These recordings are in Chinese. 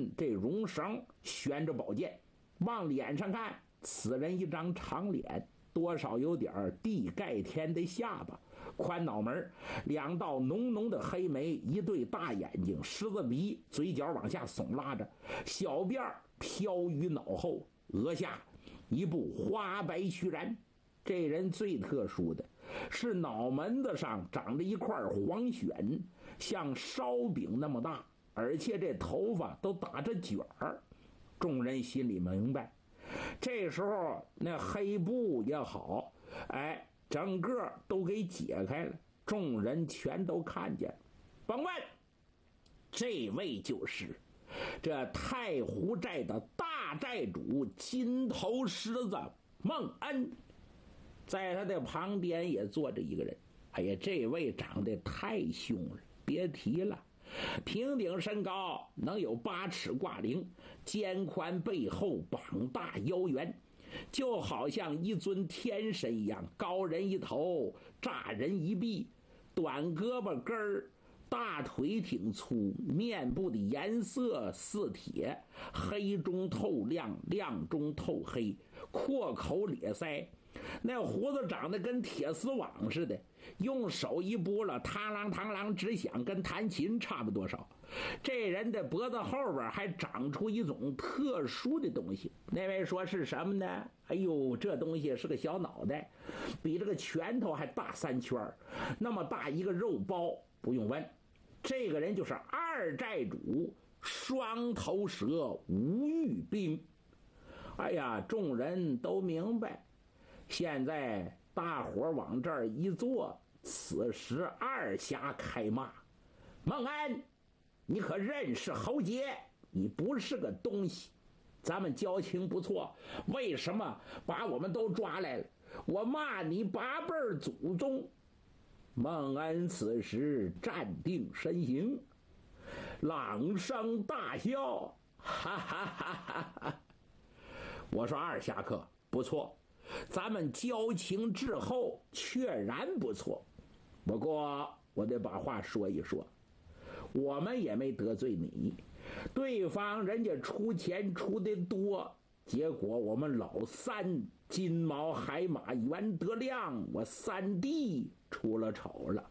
人这绒绳悬着宝剑，往脸上看，此人一张长脸，多少有点地盖天的下巴，宽脑门，两道浓浓的黑眉，一对大眼睛，狮子鼻，嘴角往下耸拉着，小辫飘于脑后，额下一部花白须髯。这人最特殊的是脑门子上长着一块黄癣，像烧饼那么大，而且这头发都打着卷儿。众人心里明白，这时候那黑布也好，整个都给解开了，众人全都看见了。甭问，这位就是这太湖寨的大寨主金头狮子孟恩。在他的旁边也坐着一个人，这位长得太凶了，别提了，平顶身高能有8尺挂零，肩宽背厚，膀大腰圆，就好像一尊天神一样，高人一头，乍人一臂，短胳膊根儿，大腿挺粗，面部的颜色似铁，黑中透亮，亮中透黑，阔口咧腮，那胡子长得跟铁丝网似的，用手一拨了，嘡啷嘡啷直响，跟弹琴差不多少。这人的脖子后边还长出一种特殊的东西，那位说是什么呢？这东西是个小脑袋，比这个拳头还大3圈，那么大一个肉包。不用问，这个人就是二寨主双头蛇吴玉斌。众人都明白，现在大伙往这儿一坐，此时二侠开骂：孟安，你可认识侯杰？你不是个东西，咱们交情不错，为什么把我们都抓来了？我骂你8辈祖宗。孟安此时站定身形，朗声大笑，哈哈哈哈哈！我说二侠客不错，咱们交情至厚，确然不错。不过我得把话说一说，我们也没得罪你，对方人家出钱出的多，结果我们老三金毛海马袁德亮，我3弟出了丑了，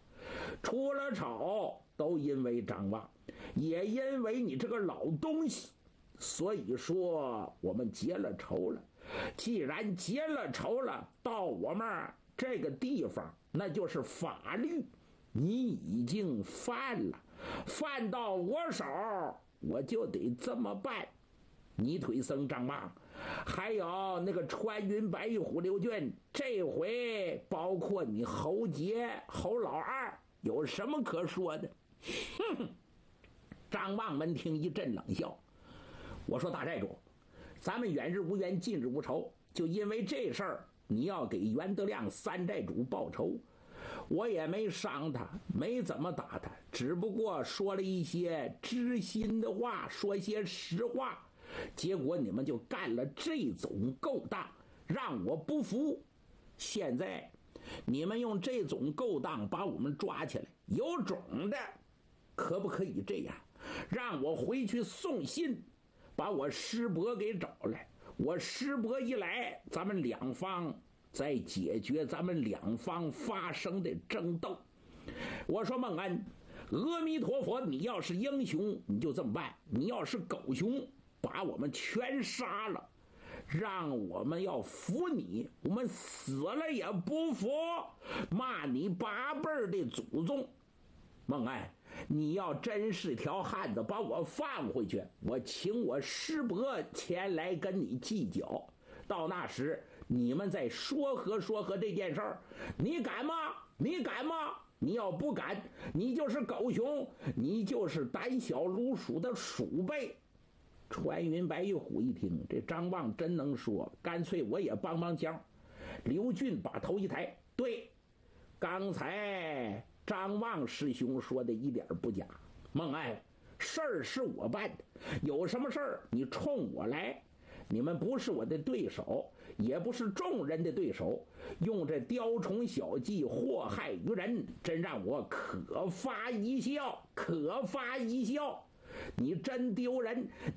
都因为张望，也因为你这个老东西，所以说我们结了仇了。既然结了仇了，到我们这个地方，那就是法律，你已经犯了，犯到我手，我就得这么办。泥腿僧张望，还有那个穿云白玉虎刘俊，这回包括你侯杰、侯老二，有什么可说的？哼！张望闻听一阵冷笑。我说大寨主，咱们远日无冤，近日无仇，就因为这事儿，你要给袁德亮3寨主报仇。我也没伤他，没怎么打他，只不过说了一些知心的话，说些实话，结果你们就干了这种勾当，让我不服。现在你们用这种勾当把我们抓起来，有种的可不可以这样，让我回去送信，把我师伯给找来，我师伯一来，咱们两方再解决咱们两方发生的争斗。我说孟安，阿弥陀佛，你要是英雄你就这么办，你要是狗熊把我们全杀了，让我们要服你，我们死了也不服，骂你8辈的祖宗。孟安，你要真是条汉子，把我放回去，我请我师伯前来跟你计较，到那时你们再说和这件事儿。你敢吗？你敢吗？你要不敢，你就是狗熊，你就是胆小如鼠的鼠辈。穿云白玉虎一听，这张望真能说，干脆我也帮帮腔。刘俊把头一抬，对，刚才张望师兄说的一点不假，孟安，事儿是我办的，有什么事儿你冲我来，你们不是我的对手，也不是众人的对手，用这雕虫小技祸害于人，真让我可发一笑，可发一笑。你真丢人，